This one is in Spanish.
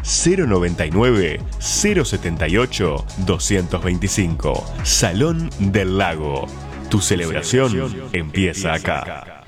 099 078 225. Salón del Lago. Tu celebración empieza acá.